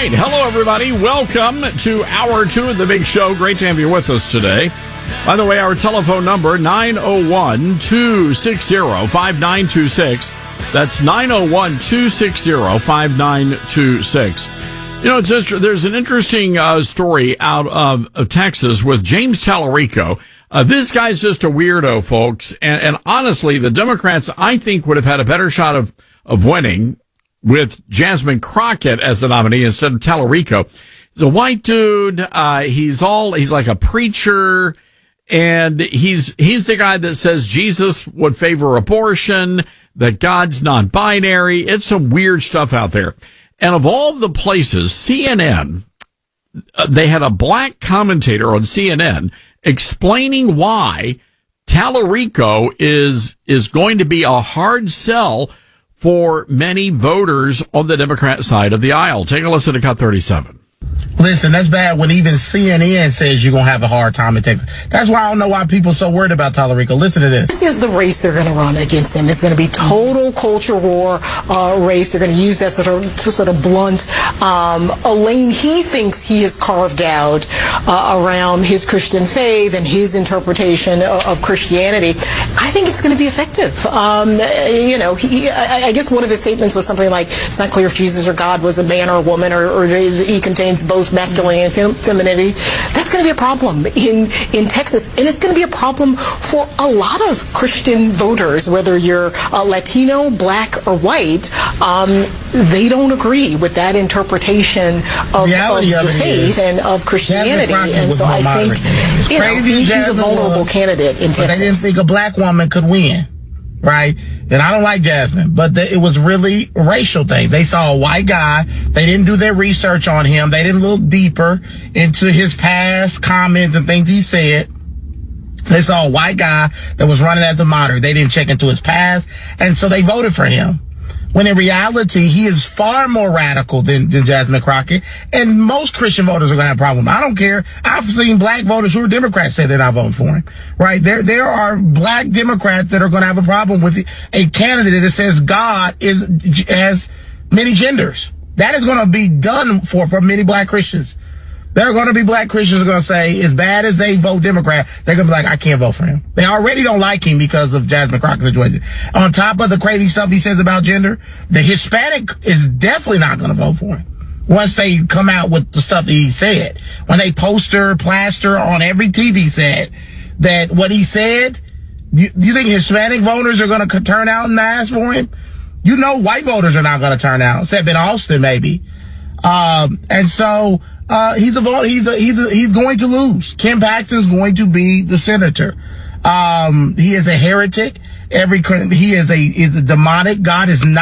right. Hello, everybody. Welcome to Hour 2 of The Big Show. Great to have you with us today. By the way, our telephone number, 901-260-5926. That's 901-260-5926. You know, there's an interesting story out of Texas with James Tallarico. This guy's just a weirdo, folks. And honestly, the Democrats, I think, would have had a better shot of winning with Jasmine Crockett as the nominee instead of Tallarico. He's a white dude. He's like a preacher. And he's the guy that says Jesus would favor abortion, that God's non-binary. It's some weird stuff out there. And of all the places, CNN, they had a black commentator on CNN explaining why Tallarico is going to be a hard sell for many voters on the Democrat side of the aisle. Take a listen to Cut 37. Listen, that's bad when even CNN says you're going to have a hard time in Texas. That's why I don't know why people are so worried about Tallarico. Listen to this. This is the race they're going to run against him. It's going to be total culture war race. They're going to use that sort of blunt a lane he thinks he has carved out around his Christian faith and his interpretation of Christianity. I think it's going to be effective. I guess one of his statements was something like, it's not clear if Jesus or God was a man or a woman, or he contains both masculinity and femininity. That's going to be a problem in Texas, and it's going to be a problem for a lot of Christian voters, whether you're Latino, black, or white. They don't agree with that interpretation of the faith and of Christianity, and so I think he's a vulnerable candidate in Texas. But they didn't think a black woman could win, right? And I don't like Jasmine, but it was really racial things. They saw a white guy. They didn't do their research on him. They didn't look deeper into his past comments and things he said. They saw a white guy that was running as a moderate. They didn't check into his past, and so they voted for him. When in reality, he is far more radical than Jasmine Crockett, and most Christian voters are going to have a problem. I don't care. I've seen black voters who are Democrats say they're not voting for him, right? There are black Democrats that are going to have a problem with a candidate that says God has many genders. That is going to be done for many black Christians. There are going to be black Christians who are going to say, as bad as they vote Democrat, they're going to be like, I can't vote for him. They already don't like him because of Jasmine Crockett's situation. On top of the crazy stuff he says about gender, the Hispanic is definitely not going to vote for him once they come out with the stuff that he said. When they plaster on every TV set that what he said, do you think Hispanic voters are going to turn out in mass for him? You know white voters are not going to turn out, except in Austin maybe. And so he's going to lose. Ken Paxton's going to be the senator. He is a heretic. He is a demonic. God is not